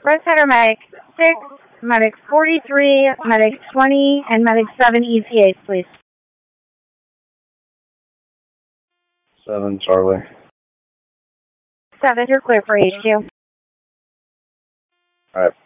Red Center Medic 6, Medic 43, Medic 20, and Medic 7 ETAs, please. 7, Charlie. 7, you're clear for HQ. Alright.